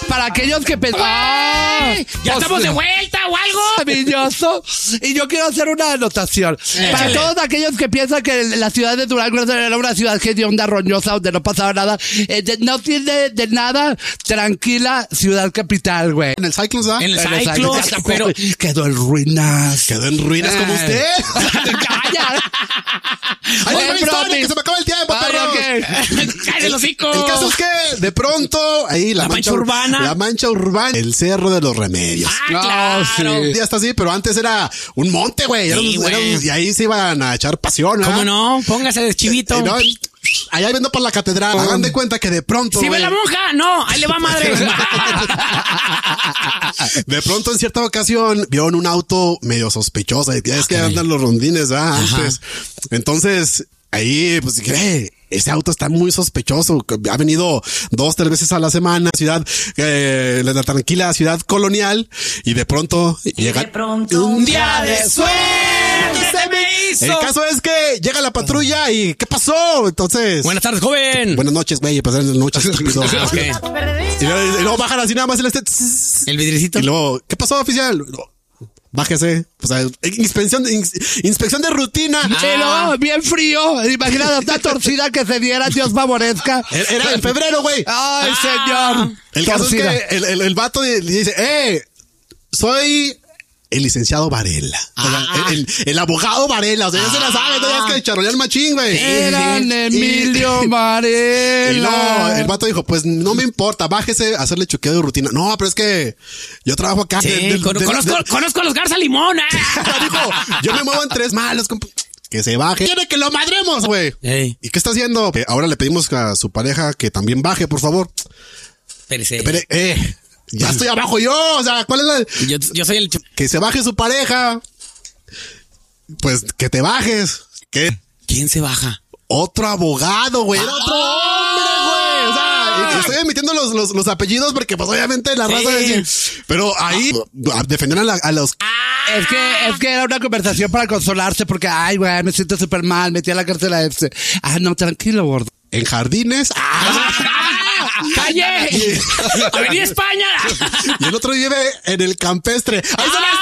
para aquellos que pensaban... ¿Ya estamos de vuelta o algo? Maravilloso. Y yo quiero hacer una anotación. Para todos aquellos que piensan que la ciudad de Durango era una ciudad hedionda, roñosa, donde no pasaba nada, no tiene de nada tranquila ciudad capital, güey. En el Cyclones, ¿ah? En el Cyclones, pero... Quedó en ruinas. Quedó en ruinas como usted. ¡Calla! ¡Ay, una historia, que se me acaba el tiempo, perro! ¡Cállate el hocico! El caso es que, de pronto, ahí la mancha urbana. La mancha urbana. El Cerro de los Remedios. Claro. Sí. Ya está así, pero antes era un monte, güey. Sí, Y ahí se iban a echar pasión, ¿ah? ¿Cómo no? Póngase de chivito. No, allá viendo por la catedral. Hagan de cuenta que de pronto... ¿Sí ve la monja? No, ahí le va madre. De pronto, en cierta ocasión, vieron un auto medio sospechoso. Y es que andan los rondines, ¿verdad? Antes. Entonces, ahí, pues, ¿qué? Ese auto está muy sospechoso. Ha venido 2-3 veces a la semana. Ciudad, la tranquila ciudad colonial. Y de pronto llega... De pronto un día de suerte se me hizo. El caso es que llega la patrulla y ¿qué pasó? Entonces... Buenas tardes, joven. Buenas noches, güey. Pues buenas noches, estúpido. Okay. Y luego bajan así nada más El vidricito. y luego, ¿qué pasó, oficial? Bájese. O sea, inspección de rutina. Sí, luego, bien frío. Imagínate una torcida que se diera, Dios favorezca. Era en febrero, güey. Ay, señor. El caso Torcida. es que el vato le dice, soy el licenciado Varela. O sea, el abogado Varela. O sea, ya se la sabe, no es que charolear machín, güey. Eran Emilio Varela. Y no, el vato dijo, pues no me importa, bájese a hacerle chequeo de rutina. No, pero es que yo trabajo acá. Sí, conozco a los Garza Limón. Dijo, yo me muevo en 3 malos, que se baje. Quiere que lo madremos, güey. Ey. ¿Y qué está haciendo? Ahora le pedimos a su pareja que también baje, por favor. Espérese. Ya estoy abajo yo, o sea, ¿cuál es la...? Yo soy el... Que se baje su pareja. Pues, que te bajes. ¿Qué? ¿Quién se baja? Otro abogado, güey. Era otro hombre, güey. O sea, estoy emitiendo los apellidos porque, pues, obviamente la raza de... Pero ahí defendieron a los... Es que era una conversación para consolarse porque, ay, güey, me siento súper mal, metí a la cárcel a este. No, tranquilo, gordo. En jardines. ¡Calle! ¡Avenida España! Y el otro vive en el campestre. ¡Ahí se la